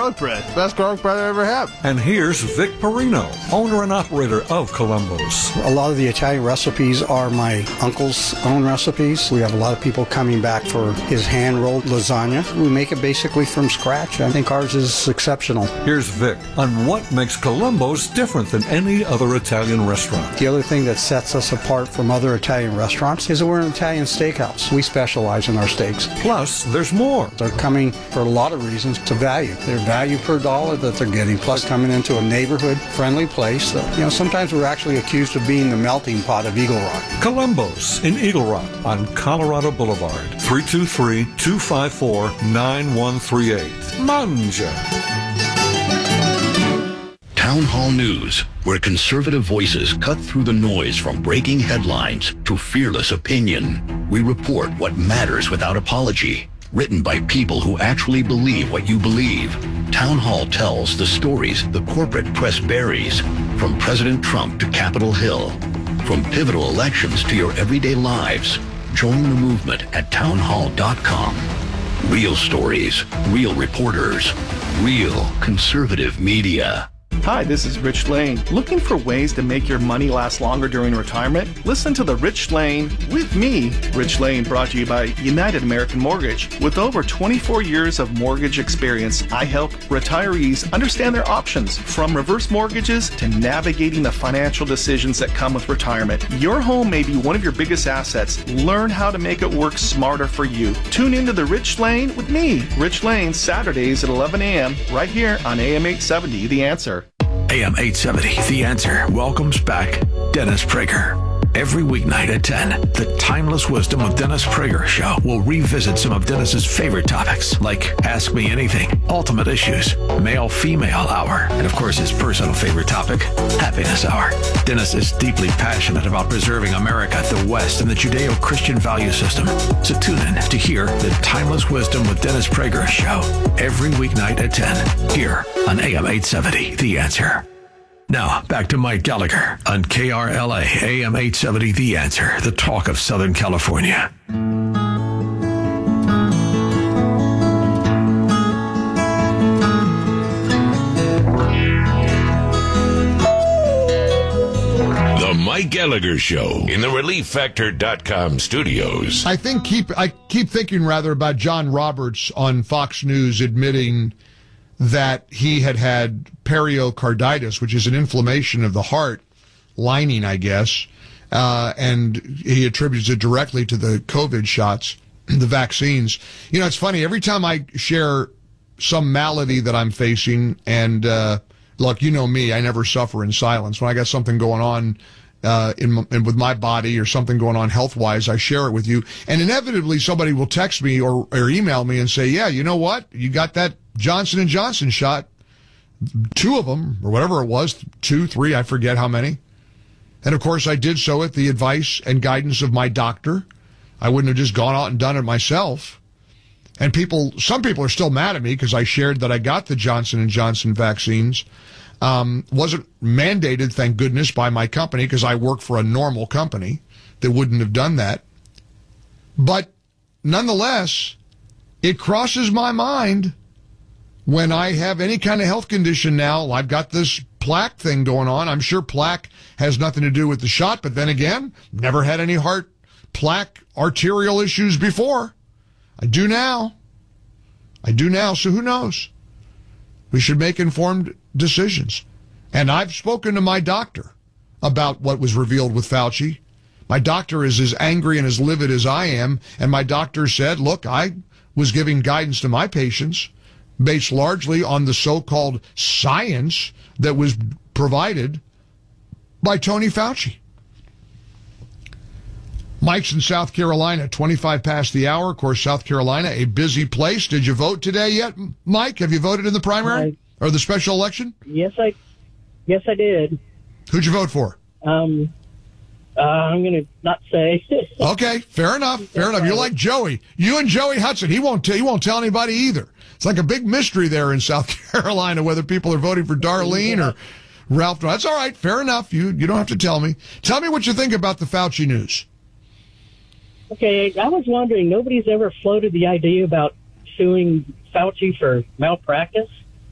garlic bread. Best garlic bread I ever had. And here's Vic Perino, owner and operator of Columbo's. A lot of the Italian recipes are my uncle's own recipes. We have a lot of people coming back for his hand-rolled lasagna. We make it basically from scratch. I think ours is exceptional. Here's Vic on what makes Columbo's different than any other Italian restaurant. The other thing that sets us apart from other Italian restaurants is that we're an Italian steakhouse. We specialize in our steaks. Plus, there's more. They're coming for a lot of reasons to value. Their value per dollar that they're getting, plus coming into a neighborhood-friendly place. That, sometimes we're actually accused of being the melting pot of Eagle Rock. Columbo's in Eagle Rock on Colorado Boulevard, 323-254-9138. Mangia. Town Hall News, where conservative voices cut through the noise from breaking headlines to fearless opinion. We report what matters without apology. Written by people who actually believe what you believe. Town Hall tells the stories the corporate press buries, from President Trump to Capitol Hill. From pivotal elections to your everyday lives. Join the movement at townhall.com. Real stories, real reporters, real conservative media. Hi, this is Rich Lane. Looking for ways to make your money last longer during retirement? Listen to The Rich Lane with me. Rich Lane, brought to you by United American Mortgage. With over 24 years of mortgage experience, I help retirees understand their options, from reverse mortgages to navigating the financial decisions that come with retirement. Your home may be one of your biggest assets. Learn how to make it work smarter for you. Tune into The Rich Lane with me, Rich Lane, Saturdays at 11 a.m. right here on AM 870, The Answer. AM 870, The Answer, welcomes back Dennis Prager. Every weeknight at 10, the Timeless Wisdom of Dennis Prager show will revisit some of Dennis's favorite topics, like Ask Me Anything, Ultimate Issues, Male-Female Hour, and of course his personal favorite topic, Happiness Hour. Dennis is deeply passionate about preserving America, the West, and the Judeo-Christian value system. So tune in to hear the Timeless Wisdom with Dennis Prager show every weeknight at 10, here on AM 870, The Answer. Now, back to Mike Gallagher on KRLA, AM 870, The Answer, the talk of Southern California. The Mike Gallagher Show in the ReliefFactor.com studios. I keep thinking rather about John Roberts on Fox News admitting that he had pericarditis, which is an inflammation of the heart lining, I guess, and he attributes it directly to the COVID shots, the vaccines. It's funny, every time I share some malady that I'm facing, and look, you know me, I never suffer in silence. When I got something going on with my body or something going on health-wise, I share it with you, and inevitably somebody will text me or email me and say, yeah, you know what, you got that Johnson & Johnson shot, 2 of them, or whatever it was, 2, 3, I forget how many. And of course I did so at the advice and guidance of my doctor. I wouldn't have just gone out and done it myself. And some people are still mad at me because I shared that I got the Johnson & Johnson vaccines. Wasn't mandated, thank goodness, by my company, because I work for a normal company that wouldn't have done that. But nonetheless, it crosses my mind when I have any kind of health condition now. I've got this plaque thing going on. I'm sure plaque has nothing to do with the shot, but then again, never had any heart plaque arterial issues before. I do now, so who knows? We should make informed decisions. And I've spoken to my doctor about what was revealed with Fauci. My doctor is as angry and as livid as I am, and my doctor said, look, I was giving guidance to my patients based largely on the so-called science that was provided by Tony Fauci. Mike's in South Carolina, 25 past the hour. Of course, South Carolina, a busy place. Did you vote today yet, Mike? Have you voted in the primary or the special election? Yes, I did. Who'd you vote for? I'm going to not say. Okay, fair enough. Fair enough. You're like Joey. You and Joey Hudson. He won't tell anybody either. It's like a big mystery there in South Carolina whether people are voting for Darlene or Ralph. That's all right. Fair enough. You don't have to tell me. Tell me what you think about the Fauci news. Okay, I was wondering, nobody's ever floated the idea about suing Fauci for malpractice?